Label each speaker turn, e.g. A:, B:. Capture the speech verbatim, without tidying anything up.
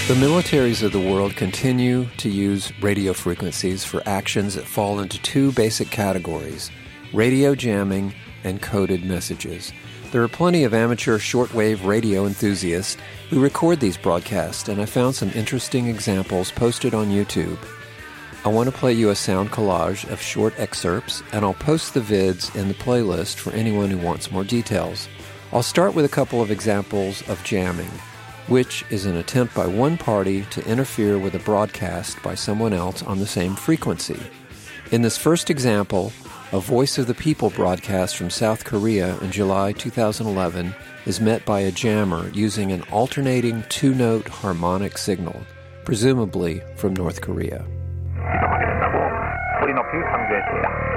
A: The militaries of the world continue to use radio frequencies for actions that fall into two basic categories: radio jamming and coded messages. There are plenty of amateur shortwave radio enthusiasts who record these broadcasts, and I found some interesting examples posted on YouTube. I want to play you a sound collage of short excerpts, and I'll post the vids in the playlist for anyone who wants more details. I'll start with a couple of examples of jamming, which is an attempt by one party to interfere with a broadcast by someone else on the same frequency. In this first example, a Voice of the People broadcast from South Korea in July two thousand eleven is met by a jammer using an alternating two-note harmonic signal, presumably from North Korea.
B: 이동하겠다고 소리 높이 강조했습니다.